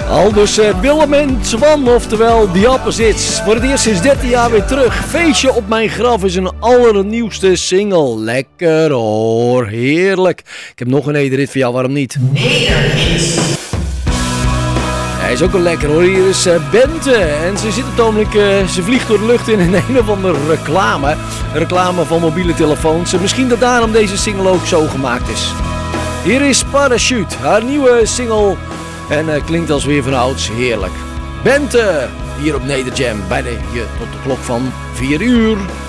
Aldus Willem en Twan, oftewel The Opposites. Voor het eerst sinds 13 jaar weer terug. Feestje op mijn graf is een allernieuwste single. Lekker hoor, heerlijk. Ik heb nog een nederhit voor jou, waarom niet? Nederhit. Hij is ook wel lekker hoor. Hier is Bente. En ze zit op ze vliegt door de lucht in een of andere reclame. Een reclame van mobiele telefoons. Misschien dat daarom deze single ook zo gemaakt is. Hier is Parachute, haar nieuwe single. En klinkt als weer van ouds heerlijk. Bente, hier op Nederjam. Bij je tot de klok van 4 uur.